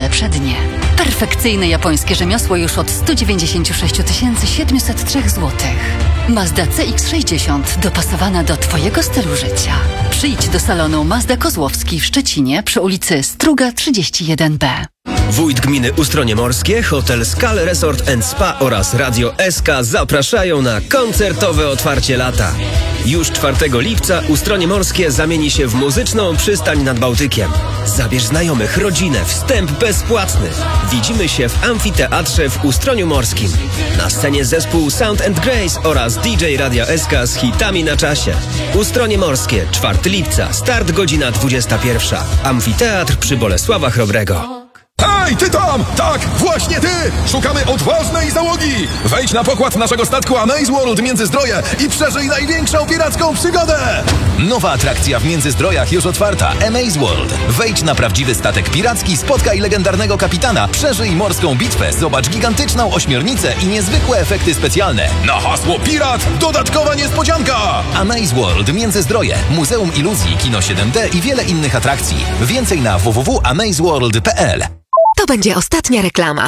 najlepsze dnie. Perfekcyjne japońskie rzemiosło już od 196 703 zł. Mazda CX-60 dopasowana do Twojego stylu życia. Przyjdź do salonu Mazda Kozłowski w Szczecinie przy ulicy Struga 31B. Wójt gminy Ustronie Morskie, hotel Skal Resort & Spa oraz Radio SK zapraszają na koncertowe otwarcie lata. Już 4 lipca Ustronie Morskie zamieni się w muzyczną przystań nad Bałtykiem. Zabierz znajomych, rodzinę, wstęp bezpłatny. Widzimy się w amfiteatrze w Ustroniu Morskim. Na scenie zespół Sound & Grace oraz DJ Radia SK z hitami na czasie. Ustronie Morskie, 4 lipca, start godzina 21. Amfiteatr przy Bolesława Chrobrego. Hej, ty tam! Tak, właśnie ty! Szukamy odważnej załogi! Wejdź na pokład naszego statku Amaze World Międzyzdroje i przeżyj największą piracką przygodę! Nowa atrakcja w Międzyzdrojach już otwarta. Amaze World. Wejdź na prawdziwy statek piracki, spotkaj legendarnego kapitana, przeżyj morską bitwę, zobacz gigantyczną ośmiornicę i niezwykłe efekty specjalne. Na hasło pirat dodatkowa niespodzianka! Amaze World Międzyzdroje, Muzeum Iluzji, Kino 7D i wiele innych atrakcji. Więcej na www.amazeworld.pl. To będzie ostatnia reklama.